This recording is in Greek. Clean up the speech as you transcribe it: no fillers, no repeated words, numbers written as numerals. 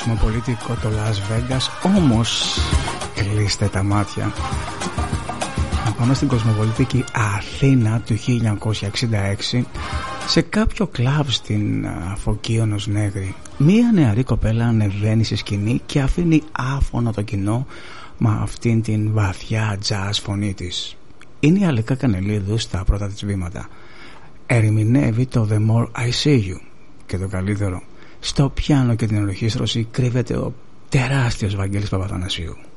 κοσμοπολιτικό το Las Vegas, όμως κλείστε τα μάτια. Να πάμε στην κοσμοπολιτική Αθήνα του 1966, σε κάποιο κλαμπ στην Φωκίωνος Νέγρη. Μία νεαρή κοπέλα ανεβαίνει στη σκηνή και αφήνει άφωνο το κοινό με αυτήν την βαθιά jazz φωνή της. Είναι η Αλικά Κανελίδου στα πρώτα της βήματα. Ερμηνεύει το The More I See You. Και το καλύτερο, στο πιάνο και την ορχήστρωση κρύβεται ο τεράστιος Βαγγέλης Παπαθανασίου.